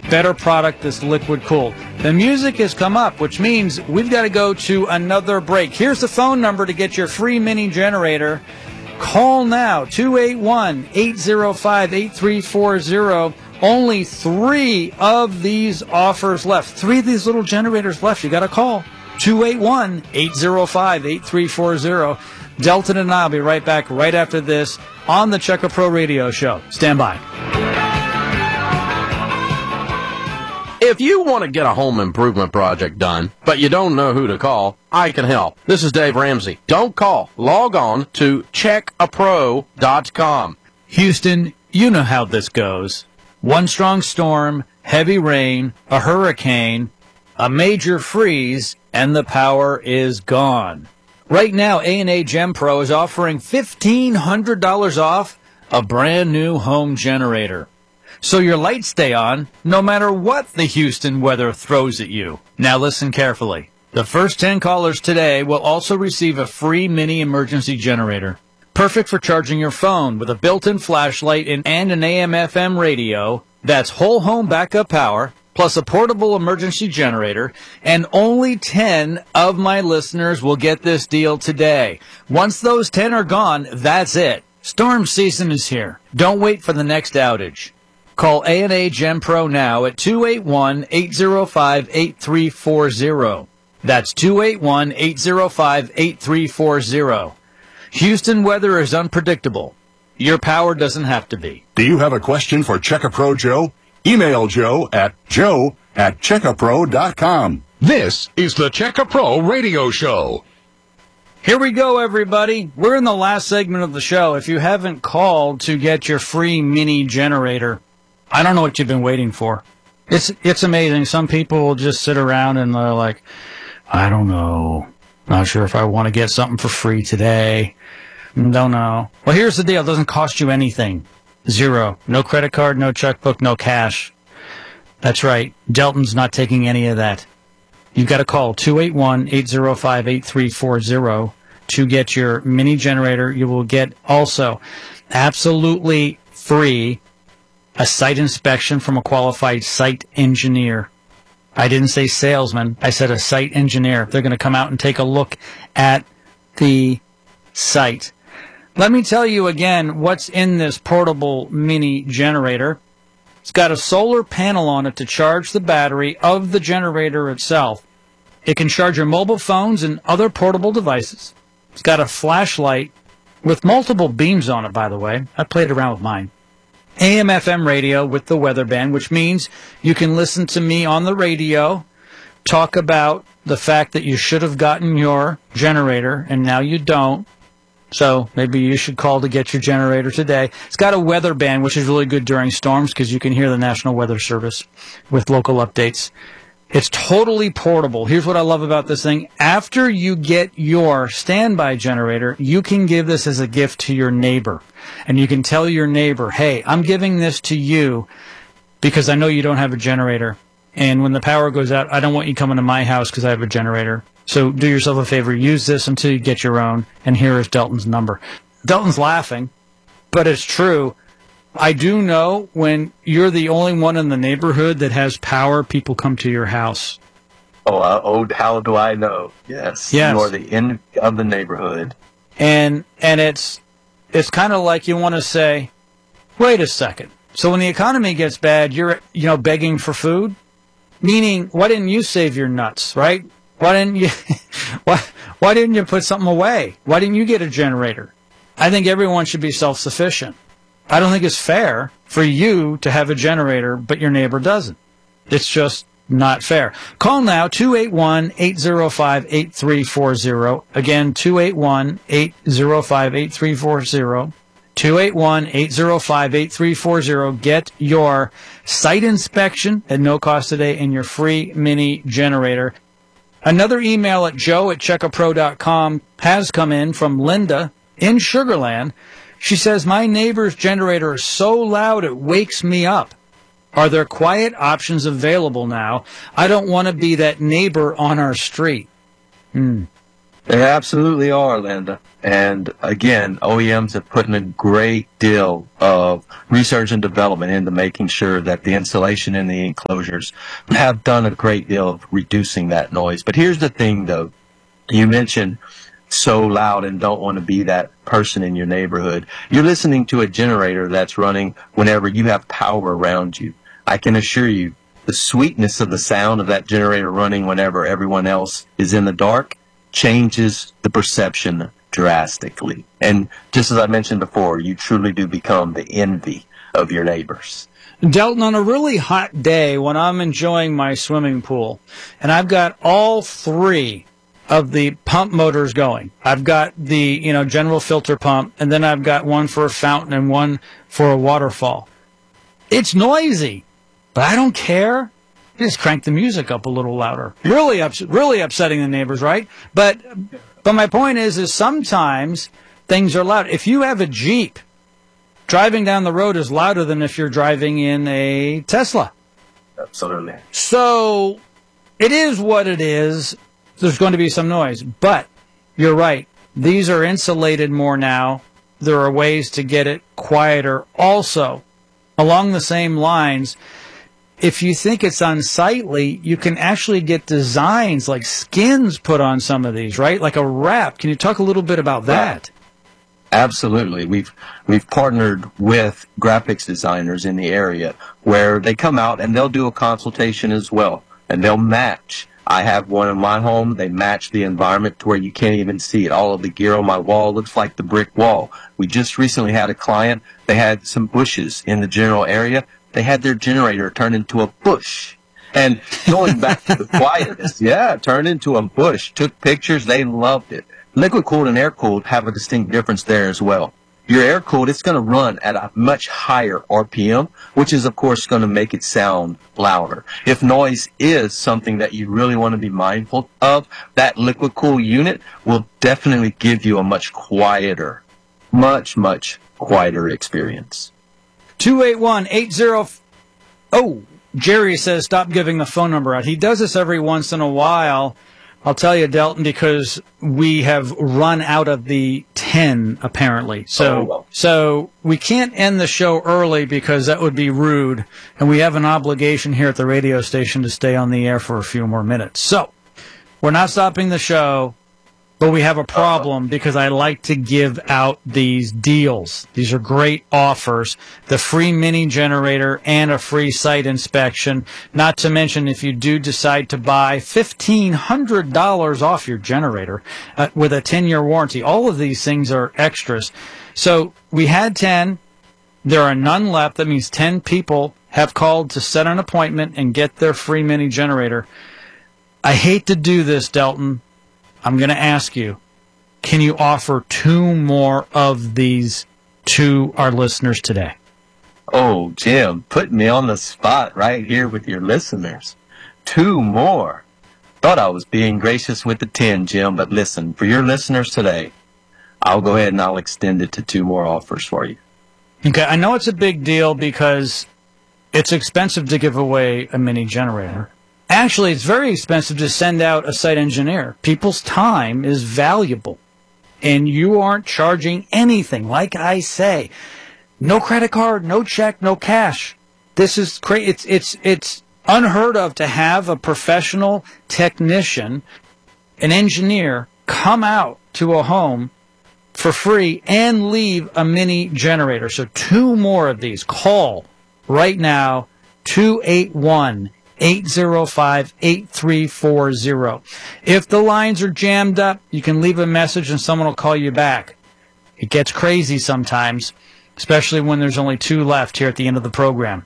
better product that's liquid cooled. The music has come up, which means we've got to go to another break. Here's the phone number to get your free mini generator. Call now, 281-805-8340. Only 3 of these offers left. 3 of these little generators left. You got to call. 281-805-8340. Delton and I will be right back right after this on the Checker Pro Radio Show. Stand by. If you want to get a home improvement project done, but you don't know who to call, I can help. This is Dave Ramsey. Don't call. Log on to checkapro.com. Houston, you know how this goes. One strong storm, heavy rain, a hurricane, a major freeze, and the power is gone. Right now, A&A Gem Pro is offering $1,500 off a brand new home generator. So your lights stay on no matter what the Houston weather throws at you. Now listen carefully. The first 10 callers today will also receive a free mini emergency generator. Perfect for charging your phone with a built-in flashlight and an AM/FM radio. That's whole home backup power, plus a portable emergency generator. And only 10 of my listeners will get this deal today. Once those 10 are gone, that's it. Storm season is here. Don't wait for the next outage. Call A&A Gem Pro now at 281-805-8340. That's 281-805-8340. Houston weather is unpredictable. Your power doesn't have to be. Do you have a question for Checker Pro Joe? Email Joe at checkapro.com. This is the Checker Pro Radio Show. Here we go, everybody. We're in the last segment of the show. If you haven't called to get your free mini generator, I don't know what you've been waiting for. It's amazing. Some people will just sit around and they're like, I don't know. Not sure if I want to get something for free today. Don't know. Well, here's the deal. It doesn't cost you anything. Zero. No credit card, no checkbook, no cash. That's right. Delton's not taking any of that. You've got to call 281-805-8340 to get your mini generator. You will get also absolutely free a site inspection from a qualified site engineer. I didn't say salesman. I said a site engineer. They're going to come out and take a look at the site. Let me tell you again what's in this portable mini generator. It's got a solar panel on it to charge the battery of the generator itself. It can charge your mobile phones and other portable devices. It's got a flashlight with multiple beams on it, by the way. I played around with mine. AM/FM radio with the weather band, which means you can listen to me on the radio, talk about the fact that you should have gotten your generator and now you don't. So maybe you should call to get your generator today. It's got a weather band, which is really good during storms because you can hear the National Weather Service with local updates. It's totally portable. Here's what I love about this thing. After you get your standby generator, you can give this as a gift to your neighbor. And you can tell your neighbor, hey, I'm giving this to you because I know you don't have a generator. And when the power goes out, I don't want you coming to my house because I have a generator. So do yourself a favor. Use this until you get your own. And here is Delton's number. Delton's laughing, but it's true. I do know when you're the only one in the neighborhood that has power, people come to your house. Oh, how do I know? Yes. You are the end of the neighborhood. And it's kind of like you want to say, wait a second. So when the economy gets bad, you're begging for food? Meaning, why didn't you save your nuts, right? Why didn't you why didn't you put something away? Why didn't you get a generator? I think everyone should be self-sufficient. I don't think it's fair for you to have a generator, but your neighbor doesn't. It's just not fair. Call now, 281-805-8340. Again, 281-805-8340. 281-805-8340. Get your site inspection at no cost today and your free mini generator. Another email at joe@checkapro.com has come in from Linda in Sugar Land. She says, my neighbor's generator is so loud it wakes me up. Are there quiet options available now? I don't want to be that neighbor on our street. They absolutely are, Linda. And again, OEMs have put in a great deal of research and development into making sure that the insulation in the enclosures have done a great deal of reducing that noise. But here's the thing, though. You mentioned so loud and don't want to be that person in your neighborhood. You're listening to a generator that's running whenever you have power around you. I can assure you, the sweetness of the sound of that generator running whenever everyone else is in the dark changes the perception drastically. And just as I mentioned before, you truly do become the envy of your neighbors. Delton, on a really hot day when I'm enjoying my swimming pool, and I've got all three of the pump motors going. I've got the, general filter pump, and then I've got one for a fountain and one for a waterfall. It's noisy, but I don't care. Just crank the music up a little louder. Really upsetting the neighbors, right? But my point is sometimes things are loud. If you have a Jeep, driving down the road is louder than if you're driving in a Tesla. Absolutely. So it is what it is. There's going to be some noise. But you're right. These are insulated more now. There are ways to get it quieter. Also, along the same lines, if you think it's unsightly, you can actually get designs like skins put on some of these, right? Like a wrap. Can you talk a little bit about that? Absolutely. We've partnered with graphics designers in the area where they come out and they'll do a consultation as well, and they'll match. I have one in my home. They match the environment to where you can't even see it. All of the gear on my wall looks like the brick wall. We just recently had a client. They had some bushes in the general area. They had their generator turn into a bush. And going back to the quietness, turned into a bush. Took pictures. They loved it. Liquid-cooled and air-cooled have a distinct difference there as well. Your air-cooled, it's going to run at a much higher RPM, which is, of course, going to make it sound louder. If noise is something that you really want to be mindful of, that liquid-cooled unit will definitely give you a much quieter, much quieter experience. 281-80... Oh, Jerry says stop giving the phone number out. He does this every once in a while. I'll tell you, Delton, because we have run out of the 10, apparently. So we can't end the show early because that would be rude, and we have an obligation here at the radio station to stay on the air for a few more minutes. So we're not stopping the show, but we have a problem because I like to give out these deals. These are great offers. The free mini generator and a free site inspection. Not to mention if you do decide to buy $1,500 off your generator with a 10-year warranty. All of these things are extras. So we had 10. There are none left. That means 10 people have called to set an appointment and get their free mini generator. I hate to do this, Delton. I'm going to ask you, can you offer 2 more of these to our listeners today? Oh, Jim, put me on the spot right here with your listeners. 2 more. Thought I was being gracious with the 10, Jim, but listen, for your listeners today, I'll go ahead and I'll extend it to 2 more offers for you. Okay, I know it's a big deal because it's expensive to give away a mini generator. Actually, it's very expensive to send out a site engineer. People's time is valuable, and you aren't charging anything. Like I say, no credit card, no check, no cash. This is crazy. It's unheard of to have a professional technician, an engineer, come out to a home for free and leave a mini generator. So 2 more of these. Call right now, 281-805-8340. If the lines are jammed up, you can leave a message and someone will call you back. It gets crazy sometimes, especially when there's only 2 left here at the end of the program.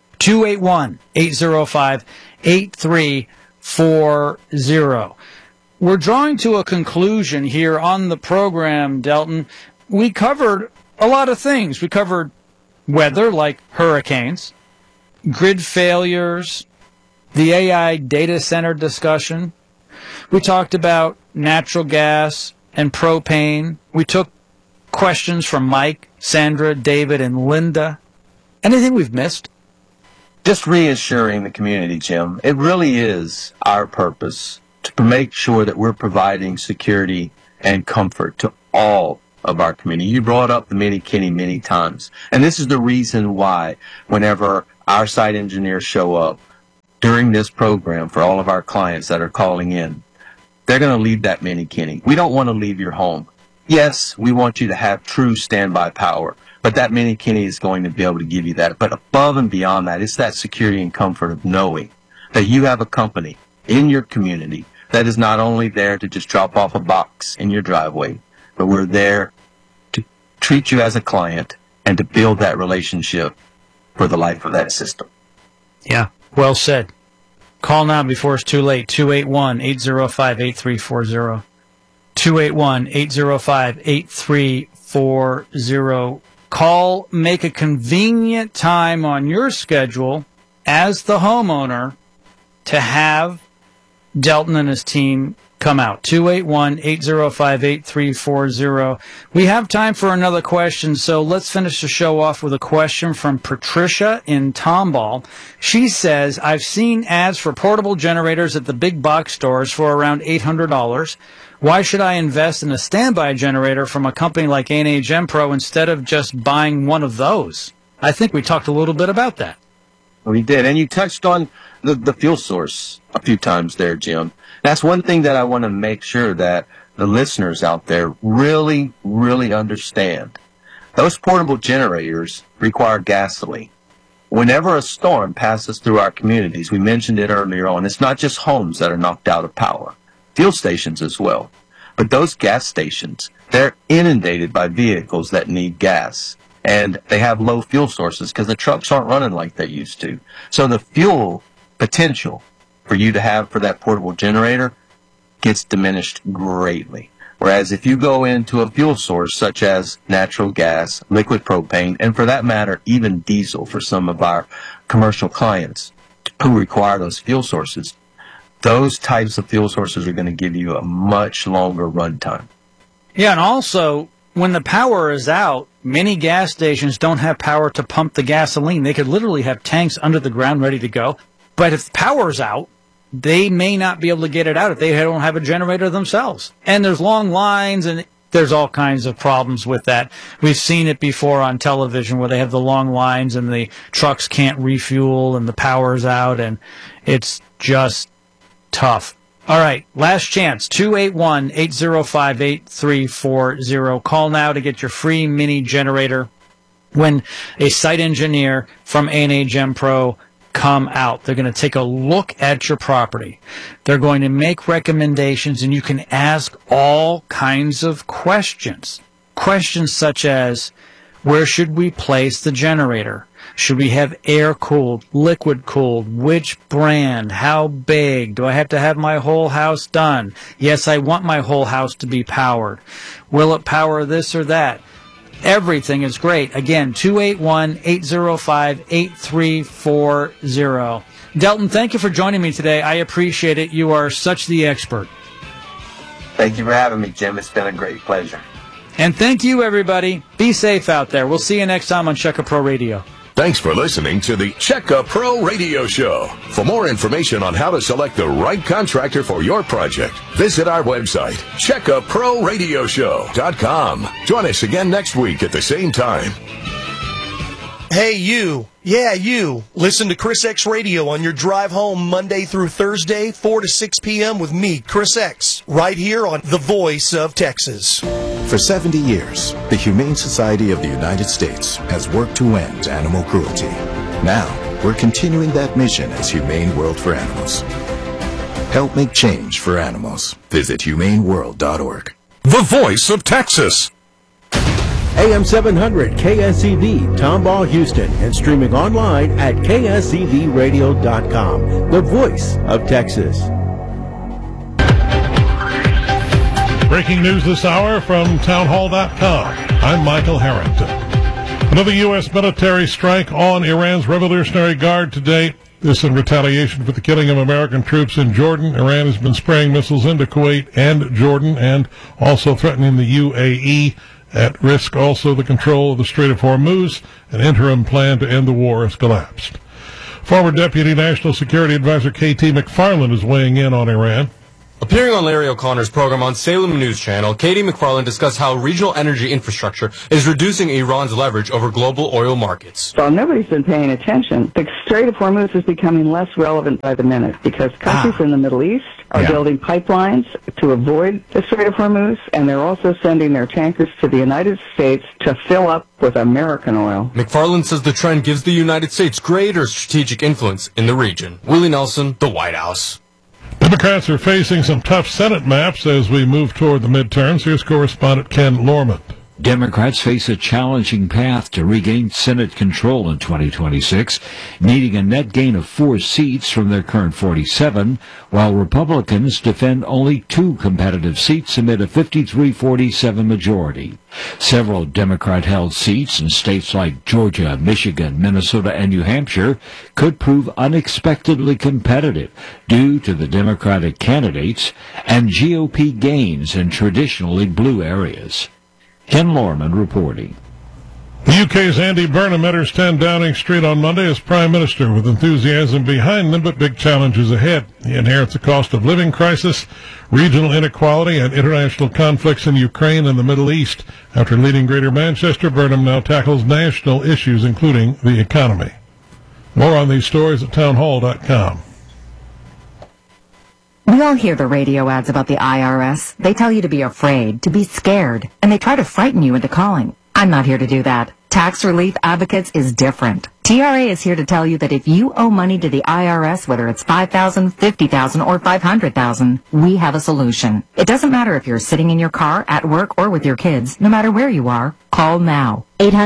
281-805-8340. We're drawing to a conclusion here on the program, Delton. We covered a lot of things. We covered weather, like hurricanes, grid failures, the AI data center discussion. We talked about natural gas and propane. We took questions from Mike, Sandra, David, and Linda. Anything we've missed? Just reassuring the community, Jim. It really is our purpose to make sure that we're providing security and comfort to all of our community. You brought up the mini-kitty many times. And this is the reason why whenever our site engineers show up during this program for all of our clients that are calling in, they're going to leave that mini-kitty. We don't want to leave your home. Yes, we want you to have true standby power, but that mini-kitty is going to be able to give you that. But above and beyond that, it's that security and comfort of knowing that you have a company in your community that is not only there to just drop off a box in your driveway, but we're there to treat you as a client and to build that relationship for the life of that system. Yeah, well said. Call now before it's too late. 281-805-8340. 281-805-8340. Call, make a convenient time on your schedule as the homeowner to have Delton and his team come out. 281-805-8340. We have time for another question, so let's finish the show off with a question from Patricia in Tomball. She says, I've seen ads for portable generators at the big box stores for around $800. Why should I invest in a standby generator from a company like A&A GenPro instead of just buying one of those? I think we talked a little bit about that. We did, and you touched on the fuel source a few times there, Jim. That's one thing that I want to make sure that the listeners out there really, really understand. Those portable generators require gasoline. Whenever a storm passes through our communities, we mentioned it earlier on, it's not just homes that are knocked out of power, fuel stations as well. But those gas stations, they're inundated by vehicles that need gas. And they have low fuel sources because the trucks aren't running like they used to. So the fuel potential for you to have for that portable generator gets diminished greatly. Whereas if you go into a fuel source such as natural gas, liquid propane, and for that matter, even diesel for some of our commercial clients who require those fuel sources, those types of fuel sources are going to give you a much longer runtime. Yeah, and also, when the power is out, many gas stations don't have power to pump the gasoline. They could literally have tanks under the ground ready to go. But if the power's out, they may not be able to get it out if they don't have a generator themselves. And there's long lines, and there's all kinds of problems with that. We've seen it before on television where they have the long lines and the trucks can't refuel and the power's out, and it's just tough. All right, last chance, 281-805-8340. Call now to get your free mini generator when a site engineer from A&A GenPro come out. They're going to take a look at your property. They're going to make recommendations, and you can ask all kinds of questions. Questions such as, where should we place the generator? Should we have air-cooled, liquid-cooled? Which brand? How big? Do I have to have my whole house done? Yes, I want my whole house to be powered. Will it power this or that? Everything is great. Again, 281-805-8340. Delton, thank you for joining me today. I appreciate it. You are such the expert. Thank you for having me, Jim. It's been a great pleasure. And thank you, everybody. Be safe out there. We'll see you next time on Checka Pro Radio. Thanks for listening to the Checka Pro Radio Show. For more information on how to select the right contractor for your project, visit our website, CheckaProRadioShow.com. Join us again next week at the same time. Hey, you. Yeah, you. Listen to Chris X Radio on your drive home Monday through Thursday, 4 to 6 p.m. with me, Chris X, right here on The Voice of Texas. For 70 years, the Humane Society of the United States has worked to end animal cruelty. Now, we're continuing that mission as Humane World for Animals. Help make change for animals. Visit humaneworld.org. The Voice of Texas. AM 700 KSCV, Tomball, Houston, and streaming online at kscvradio.com. The Voice of Texas. Breaking news this hour from townhall.com. I'm Michael Harrington. Another U.S. military strike on Iran's Revolutionary Guard today. This in retaliation for the killing of American troops in Jordan. Iran has been spraying missiles into Kuwait and Jordan and also threatening the UAE. At risk also the control of the Strait of Hormuz. An interim plan to end the war has collapsed. Former Deputy National Security Advisor K.T. McFarland is weighing in on Iran. Appearing on Larry O'Connor's program on Salem News Channel, Katie McFarland discussed how regional energy infrastructure is reducing Iran's leverage over global oil markets. Well, nobody's been paying attention. The Strait of Hormuz is becoming less relevant by the minute because countries in the Middle East are building pipelines to avoid the Strait of Hormuz, and they're also sending their tankers to the United States to fill up with American oil. McFarland says the trend gives the United States greater strategic influence in the region. Willie Nelson, The White House. Democrats are facing some tough Senate maps as we move toward the midterms. Here's correspondent Ken Lorman. Democrats face a challenging path to regain Senate control in 2026, needing a net gain of 4 seats from their current 47, while Republicans defend only 2 competitive seats amid a 53-47 majority. Several Democrat-held seats in states like Georgia, Michigan, Minnesota, and New Hampshire could prove unexpectedly competitive due to the Democratic candidates and GOP gains in traditionally blue areas. Ken Lorman reporting. The UK's Andy Burnham enters 10 Downing Street on Monday as Prime Minister, with enthusiasm behind them but big challenges ahead. He inherits a cost of living crisis, regional inequality, and international conflicts in Ukraine and the Middle East. After leading Greater Manchester, Burnham now tackles national issues, including the economy. More on these stories at townhall.com. We all hear the radio ads about the IRS. They tell you to be afraid, to be scared, and they try to frighten you into calling. I'm not here to do that. Tax Relief Advocates is different. TRA is here to tell you that if you owe money to the IRS, whether it's $5,000, $50,000, or $500,000, we have a solution. It doesn't matter if you're sitting in your car, at work, or with your kids. No matter where you are, call now.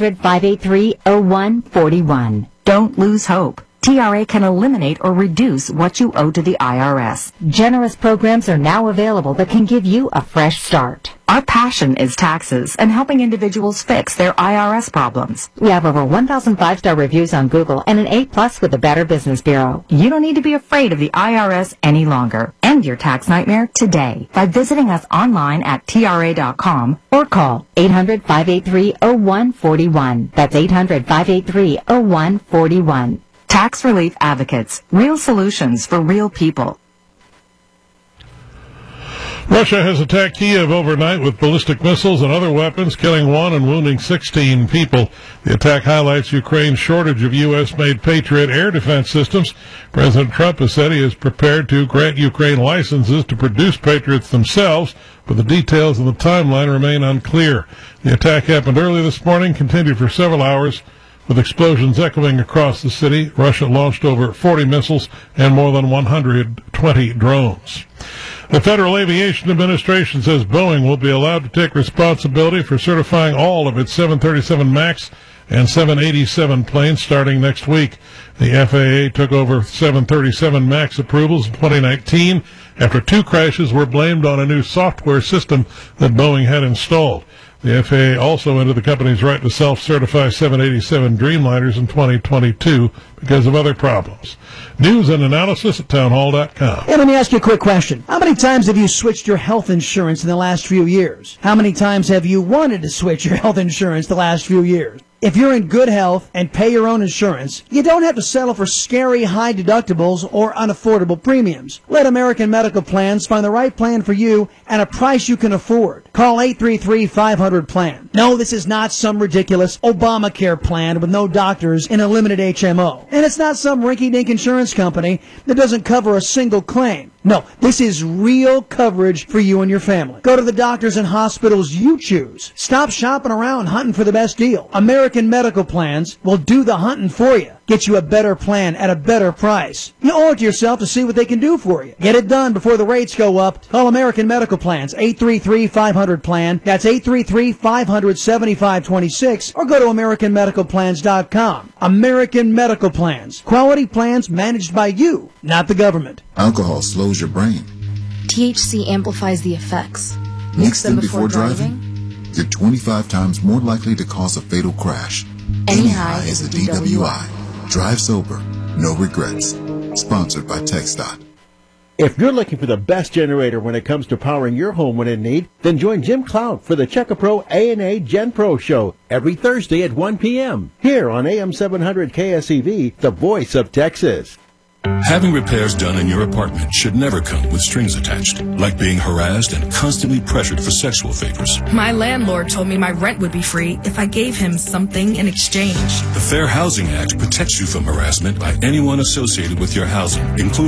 800-583-0141. Don't lose hope. TRA can eliminate or reduce what you owe to the IRS. Generous programs are now available that can give you a fresh start. Our passion is taxes and helping individuals fix their IRS problems. We have over 1,000 5-star reviews on Google and an A+ with the Better Business Bureau. You don't need to be afraid of the IRS any longer. End your tax nightmare today by visiting us online at TRA.com or call 800-583-0141. That's 800-583-0141. Tax Relief Advocates. Real solutions for real people. Russia has attacked Kiev overnight with ballistic missiles and other weapons, killing 1 and wounding 16 people. The attack highlights Ukraine's shortage of U.S.-made Patriot air defense systems. President Trump has said he is prepared to grant Ukraine licenses to produce Patriots themselves, but the details of the timeline remain unclear. The attack happened early this morning, continued for several hours, with explosions echoing across the city. Russia launched over 40 missiles and more than 120 drones. The Federal Aviation Administration says Boeing will be allowed to take responsibility for certifying all of its 737 MAX and 787 planes starting next week. The FAA took over 737 MAX approvals in 2019 after 2 crashes were blamed on a new software system that Boeing had installed. The FAA also ended the company's right to self-certify 787 Dreamliners in 2022 because of other problems. News and analysis at townhall.com. Hey, let me ask you a quick question. How many times have you switched your health insurance in the last few years? How many times have you wanted to switch your health insurance the last few years? If you're in good health and pay your own insurance, you don't have to settle for scary high deductibles or unaffordable premiums. Let American Medical Plans find the right plan for you at a price you can afford. Call 833-500-PLAN. No, this is not some ridiculous Obamacare plan with no doctors in a limited HMO. And it's not some rinky-dink insurance company that doesn't cover a single claim. No, this is real coverage for you and your family. Go to the doctors and hospitals you choose. Stop shopping around hunting for the best deal. American Medical Plans will do the hunting for you. Get you a better plan at a better price. You owe it to yourself to see what they can do for you. Get it done before the rates go up. Call American Medical Plans, 833-500-PLAN. That's 833-500-7526. Or go to AmericanMedicalPlans.com. American Medical Plans. Quality plans managed by you, not the government. Alcohol slows your brain. THC amplifies the effects. Mix them before driving. You're 25 times more likely to cause a fatal crash. Any high is a DWI. Drive sober, no regrets. Sponsored by TxDOT. If you're looking for the best generator when it comes to powering your home when in need, then join Jim Cloud for the Checkapro A&A Gen Pro Show every Thursday at 1 p.m. here on AM 700 KSEV, the voice of Texas. Having repairs done in your apartment should never come with strings attached, like being harassed and constantly pressured for sexual favors. My landlord told me my rent would be free if I gave him something in exchange. The Fair Housing Act protects you from harassment by anyone associated with your housing, including